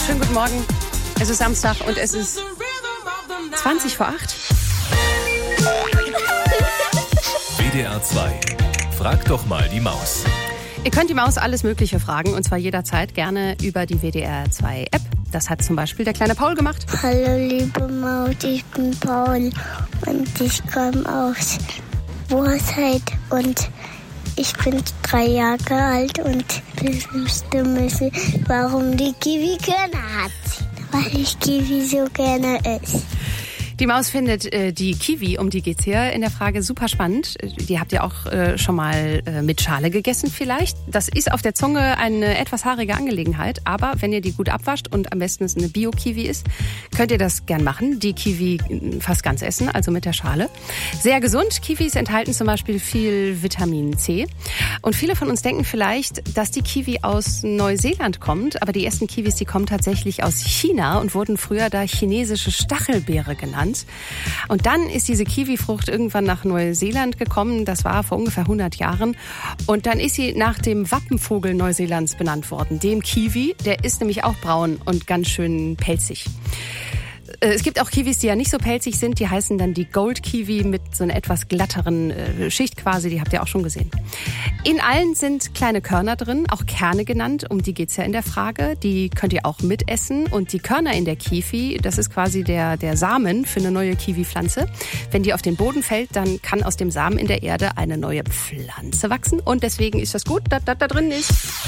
Schönen guten Morgen. Es ist Samstag und es ist 20 vor 8. WDR 2. Frag doch mal die Maus. Ihr könnt die Maus alles Mögliche fragen, und zwar jederzeit, gerne über die WDR 2 App. Das hat zum Beispiel der kleine Paul gemacht. Hallo liebe Maus, ich bin Paul und ich komme aus Wurheit und ich bin 3 Jahre alt und bestimme, warum die Kiwi Körner hat. Weil ich Kiwi so gerne esse. Die Maus findet die Kiwi, um die geht's hier in der Frage, super spannend. Die habt ihr auch schon mal mit Schale gegessen vielleicht. Das ist auf der Zunge eine etwas haarige Angelegenheit, aber wenn ihr die gut abwascht und am besten es eine Bio-Kiwi ist, könnt ihr das gern machen. Die Kiwi fast ganz essen, also mit der Schale. Sehr gesund. Kiwis enthalten zum Beispiel viel Vitamin C. Und viele von uns denken vielleicht, dass die Kiwi aus Neuseeland kommt, aber die ersten Kiwis, die kommen tatsächlich aus China und wurden früher da chinesische Stachelbeere genannt. Und dann ist diese Kiwifrucht irgendwann nach Neuseeland gekommen. Das war vor ungefähr 100 Jahren. Und dann ist sie nach dem Wappenvogel Neuseelands benannt worden, dem Kiwi. Der ist nämlich auch braun und ganz schön pelzig. Es gibt auch Kiwis, die ja nicht so pelzig sind. Die heißen dann die Gold Kiwi mit so einer etwas glatteren Schicht quasi. Die habt ihr auch schon gesehen. In allen sind kleine Körner drin, auch Kerne genannt. Um die geht's ja in der Frage. Die könnt ihr auch mitessen. Und die Körner in der Kiwi, das ist quasi der Samen für eine neue Kiwi-Pflanze. Wenn die auf den Boden fällt, dann kann aus dem Samen in der Erde eine neue Pflanze wachsen. Und deswegen ist das gut, dass das da drin ist.